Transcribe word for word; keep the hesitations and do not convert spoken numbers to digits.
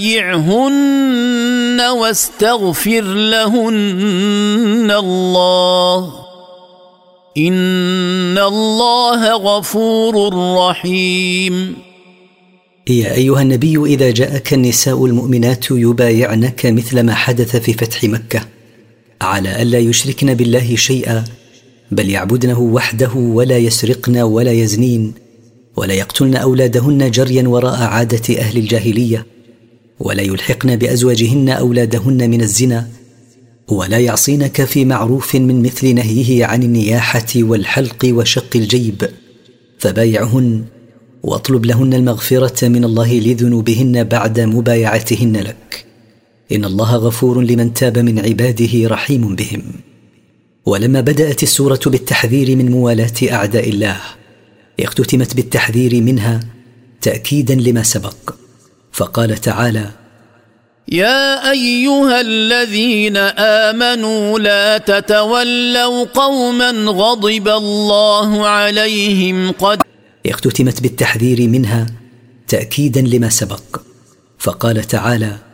بايعهن واستغفر لهن الله إن الله غفور رحيم. يا أيها النبي إذا جاءك النساء المؤمنات يبايعنك مثل ما حدث في فتح مكة على ألا يشركن بالله شيئا بل يعبدنه وحده ولا يسرقن ولا يزنين ولا يقتلن أولادهن جريا وراء عادة أهل الجاهلية ولا يلحقن بأزواجهن أولادهن من الزنا ولا يعصينك في معروف من مثل نهيه عن النياحة والحلق وشق الجيب فبايعهن واطلب لهن المغفرة من الله لذنوبهن بعد مبايعتهن لك إن الله غفور لمن تاب من عباده رحيم بهم. ولما بدأت السورة بالتحذير من موالاة أعداء الله اختتمت بالتحذير منها تأكيدا لما سبق فقال تعالى: يا أيها الذين آمنوا لا تتولوا قوما غضب الله عليهم قد اختتمت بالتحذير منها تأكيدا لما سبق فقال تعالى: